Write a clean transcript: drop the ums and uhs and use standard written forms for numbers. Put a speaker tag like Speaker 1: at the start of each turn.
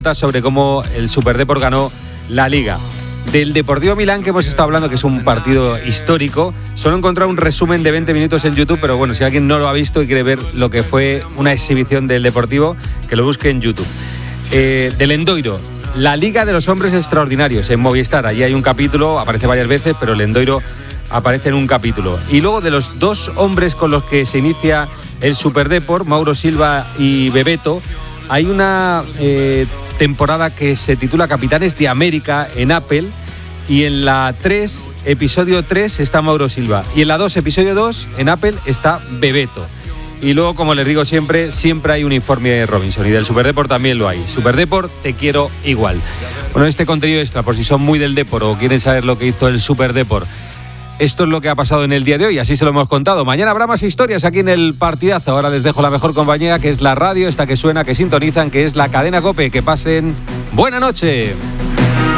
Speaker 1: sobre cómo el Superdeport ganó la Liga. Del Deportivo Milán, que hemos estado hablando, que es un partido histórico, solo he encontrado un resumen de 20 minutos en YouTube, pero bueno, si alguien no lo ha visto y quiere ver lo que fue una exhibición del Deportivo, que lo busque en YouTube. Del Endoiro, la Liga de los Hombres Extraordinarios, en Movistar. Allí hay un capítulo, aparece varias veces, pero el Endoiro aparece en un capítulo. Y luego de los dos hombres con los que se inicia el Superdeport, Mauro Silva y Bebeto, hay una temporada que se titula Capitanes de América en Apple, y en la 3, episodio 3, está Mauro Silva, y en la 2, episodio 2, en Apple está Bebeto. Y luego, como les digo siempre hay un informe de Robinson, y del Superdeport también lo hay. Superdeport, te quiero igual. Bueno, este contenido extra, por si son muy del Depor o quieren saber lo que hizo el Superdeport, esto es lo que ha pasado en el día de hoy, así se lo hemos contado. Mañana habrá más historias aquí en el Partidazo. Ahora les dejo la mejor compañía, que es la radio, esta que suena, que sintonizan, que es la cadena COPE. Que pasen buena noche.